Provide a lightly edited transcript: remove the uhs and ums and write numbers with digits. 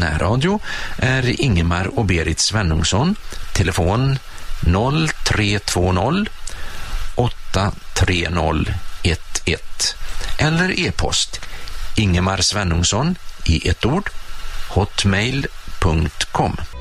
närradio är Ingemar och Berit Svenungsson. Telefon 0320 830 11 eller e-post Ingemar Svenungsson i ett ord hotmail.com.